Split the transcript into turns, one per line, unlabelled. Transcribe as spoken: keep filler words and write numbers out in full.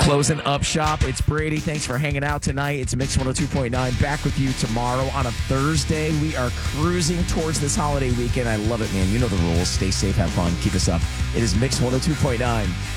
Closing up shop. It's Brady. Thanks for hanging out tonight. It's Mix one oh two point nine. Back with you tomorrow on a Thursday. We are cruising towards this holiday weekend. I love it, man. You know the rules. Stay safe, have fun, keep us up. It is Mix one oh two point nine.